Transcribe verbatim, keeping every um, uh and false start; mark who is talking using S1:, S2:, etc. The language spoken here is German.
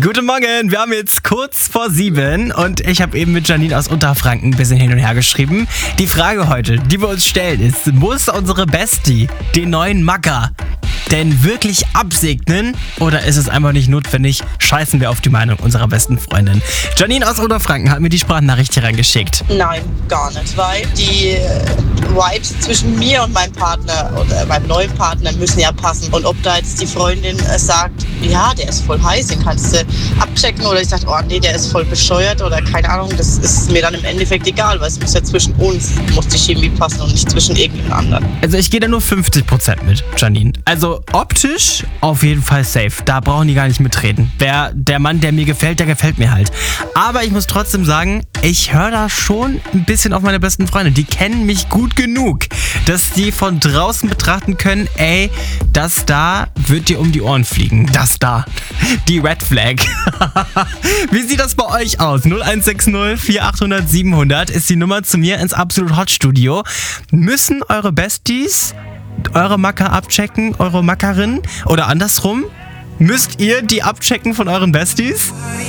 S1: Guten Morgen, wir haben jetzt kurz vor sieben und ich habe eben mit Janine aus Unterfranken ein bisschen hin und her geschrieben. Die Frage heute, die wir uns stellen, ist, muss unsere Bestie den neuen Macker denn wirklich absegnen oder ist es einfach nicht notwendig? Scheißen wir auf die Meinung unserer besten Freundin. Janine aus Unterfranken hat mir die Sprachnachricht hier reingeschickt.
S2: Nein, gar nicht, weil die Vibes zwischen mir und meinem Partner oder meinem neuen Partner müssen ja passen. Und ob da jetzt die Freundin sagt, ja, der ist voll heiß, den kannst du abchecken, oder ich sage, oh nee, der ist voll bescheuert oder keine Ahnung, das ist mir dann im Endeffekt egal, weil es muss ja zwischen uns, muss die Chemie passen und nicht zwischen irgendjemand anderen.
S1: Also ich gehe da nur fünfzig Prozent mit, Janine. Also optisch auf jeden Fall safe, da brauchen die gar nicht mitreden. Wer, der Mann, der mir gefällt, der gefällt mir halt. Aber ich muss trotzdem sagen, ich höre da schon ein bisschen auf meine besten Freunde. Die kennen mich gut genug, dass die von draußen betrachten können, ey, das da wird dir um die Ohren fliegen. Das da. Die Red Flag. Wie sieht das bei euch aus? null eins sechs null vier acht null null sieben null null ist die Nummer zu mir ins Absolut Hot Studio. Müssen eure Besties eure Macker abchecken, eure Mackerin? Oder andersrum? Müsst ihr die abchecken von euren Besties?